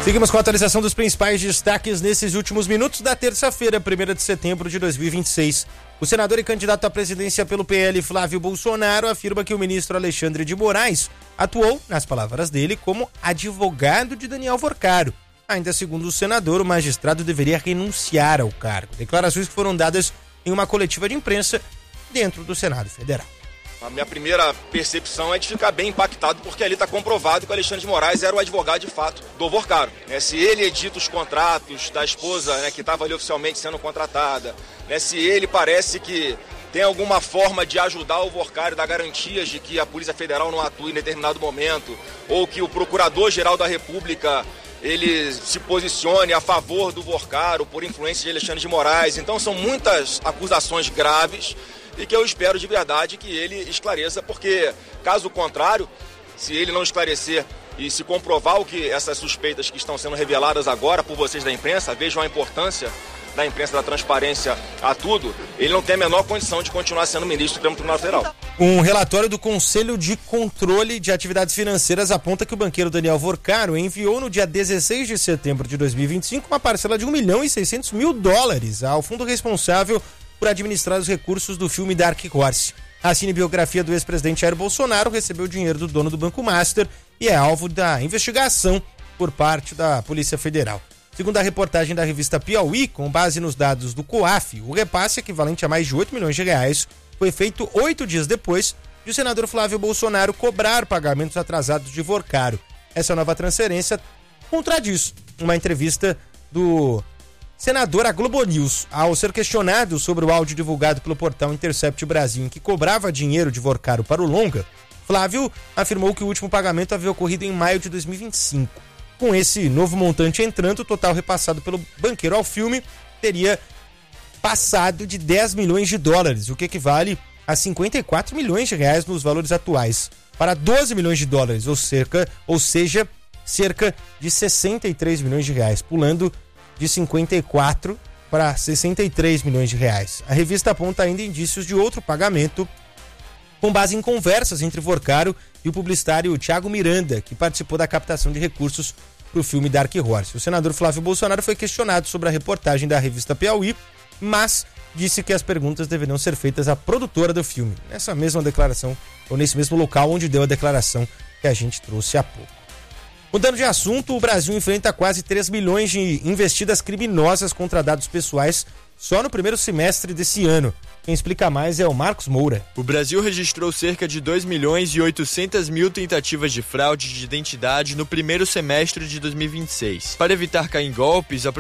Seguimos com a atualização dos principais destaques nesses últimos minutos da terça-feira, 1º de setembro de 2026. O senador e candidato à presidência pelo PL, Flávio Bolsonaro, afirma que o ministro Alexandre de Moraes atuou, nas palavras dele, como advogado de Daniel Worcaro. Ainda segundo o senador, o magistrado deveria renunciar ao cargo. Declarações que foram dadas em uma coletiva de imprensa dentro do Senado Federal. A minha primeira percepção é de ficar bem impactado, porque ali está comprovado que o Alexandre de Moraes era o advogado de fato do Worcaro. Se ele edita os contratos da esposa, que estava ali oficialmente sendo contratada, se ele parece que tem alguma forma de ajudar o Worcaro, dar garantias de que a Polícia Federal não atue em determinado momento, ou que o Procurador-Geral da República ele se posicione a favor do Worcaro por influência de Alexandre de Moraes. Então são muitas acusações graves e que eu espero de verdade que ele esclareça, porque caso contrário, se ele não esclarecer e se comprovar o que essas suspeitas que estão sendo reveladas agora por vocês da imprensa, vejam a importância da imprensa, da transparência a tudo, ele não tem a menor condição de continuar sendo ministro do Supremo Tribunal Federal. Um relatório do Conselho de Controle de Atividades Financeiras aponta que o banqueiro Daniel Worcaro enviou no dia 16 de setembro de 2025 uma parcela de $1.600.000 ao fundo responsável por administrar os recursos do filme Dark Horse. A cinebiografia do ex-presidente Jair Bolsonaro recebeu dinheiro do dono do Banco Master e é alvo da investigação por parte da Polícia Federal. Segundo a reportagem da revista Piauí, com base nos dados do COAF, o repasse equivalente a mais de R$8 milhões foi feito 8 dias depois de o senador Flávio Bolsonaro cobrar pagamentos atrasados de Worcaro. Essa nova transferência contradiz uma entrevista do senador à Globo News. Ao ser questionado sobre o áudio divulgado pelo portal Intercept Brasil, em que cobrava dinheiro de Worcaro para o longa, Flávio afirmou que o último pagamento havia ocorrido em maio de 2025. Com esse novo montante entrando, o total repassado pelo banqueiro ao filme teria passado de $10 milhões, o que equivale a R$54 milhões nos valores atuais, para $12 milhões, ou seja, cerca de R$63 milhões, pulando de 54 para R$63 milhões. A revista aponta ainda indícios de outro pagamento com base em conversas entre Worcaro e o publicitário Thiago Miranda, que participou da captação de recursos para o filme Dark Horse. O senador Flávio Bolsonaro foi questionado sobre a reportagem da revista Piauí, mas disse que as perguntas deveriam ser feitas à produtora do filme, nessa mesma declaração, ou nesse mesmo local onde deu a declaração que a gente trouxe há pouco. Mudando de assunto, o Brasil enfrenta quase 3 milhões de investidas criminosas contra dados pessoais só no primeiro semestre desse ano. Quem explica mais é o Marcos Moura. O Brasil registrou cerca de 2.800.000 tentativas de fraude de identidade no primeiro semestre de 2026. Para evitar cair em golpes, a